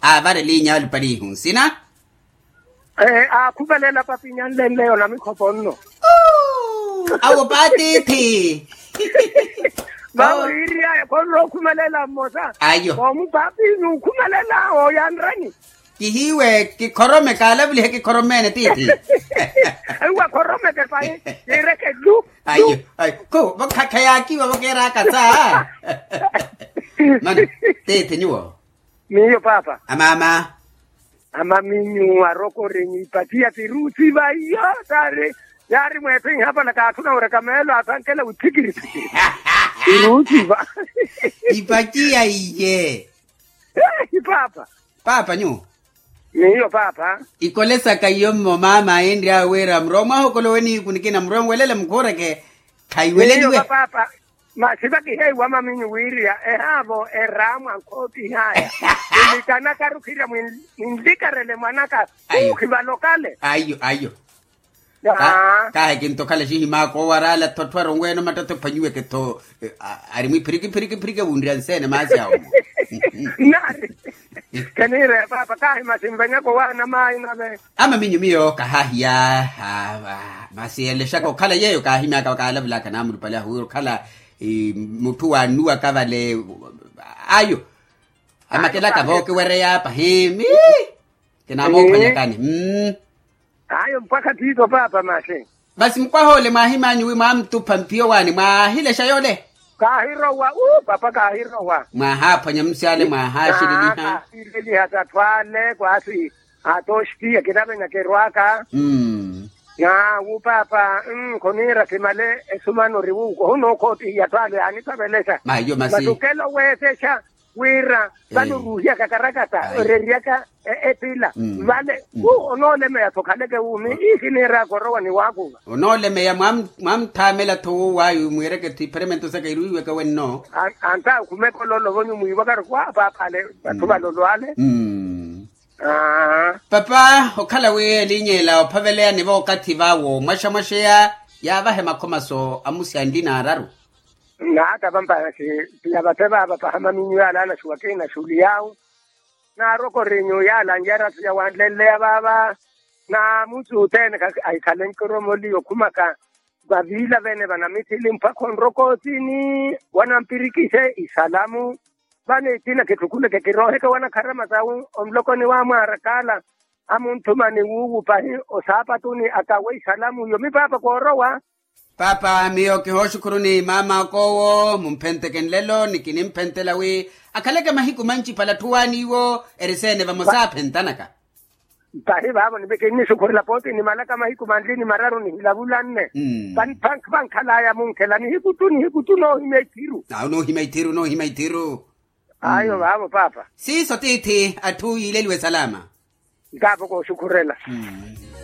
vare linya le pari hun sina kubelela papinyane leo na mikhoponno awo patiti ba iria konro kumelela mosa ayo mu papi nu kumelela o yanrani kihiwe ki korome kala bli ki koromene titi ewa korome ke pai direke du ayo ko bakakayaki wa bakera kasa man tete nyuo miyo papa ama minyu aroko renyi patia tiruti ba yo tare yari mwepe hapa na katuna urekamelo atankele utikiri tiruti ba ipatia iye papa nyu miyo papa ikolesa kayomo mama endi awera mroma hokolweni kunikina mroma welele mkoreke kaiweleliwe papa masibaki hei wama minyu wiria ehavo eramu ankoti haya ilikana karukira mwindikarele mwanaka ukiva lokale ayo kahe kintokale shihi mako warala totwaro ngweno matoto panyuwe keto arimwi piriki wundria nsene maasi hao nari kanire papa kahe masimbanya kwa wana mai nabe ama minyu miyo kahahia masi eleshako kala yeyo kahimia kawakala vila kanamu pala huyo kala mutu wa nuwa kavale ayo ama kila kavoke were ya pahimi kina mo panyakani ayo mpaka tito papa mase basi mkwahole mahima nyuwi mamtu pampio wani mahile shayole kahiro wa papa kahiro wa mahapa nyamsiale mahashililiha ili hata twale kwasi atoshti kitabe nyakerwaka na upapa konira timale esumano riwuko hono koti yatwale anitabelesha mayo masi matukelo wesesha wira bado ruhia kakarakata reriaka epila vale onole me atokaleke umi isinira korowa ni wako onole me ya mam tamela to wayu mwireke tiperemento saka iruwe ka wenno anta kumeko lolo vonyu muiwaka kwa papa le batuba lolo ale papa okala we linyela ophavelea ni vokati vawo mashamasha ya vahe makomaso amusi andina araru na ata bamba ya bateba baba hama minyu ala na shuwake na shuli yao na roko renyo ya la njara ya wanlele baba na mutu tena ai kalenkoro moli okumaka bavila vene bana mitili mpako roko tini wanampirikishe isalamu bane tina ketukule kekirohe ka wana karama zao omloko ni wa marakala amuntumani wugu pahi osapa tuni akawe salamu yomi papa korowa papa miyo kihoshukuruni mama kowo mumpente kenlelo nikinimpente lawi akaleke mahiku manchi palatuwani wo erisene vamosa pentanaka pahi babo nibeke ni shukurila poti ni malaka mahiku mandini mararu ni hilabulanne pan kalaya munkela ni hikutu no himeitiru ayo babo papa si sotiti atu ileliwe salama ngabo ko shukurela